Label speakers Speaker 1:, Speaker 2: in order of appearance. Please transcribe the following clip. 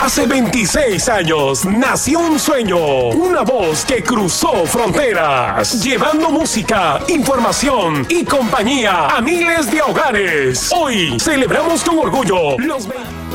Speaker 1: Hace 26 años nació un sueño, una voz que cruzó fronteras, llevando música, información y compañía a miles de hogares. Hoy celebramos con orgullo los 20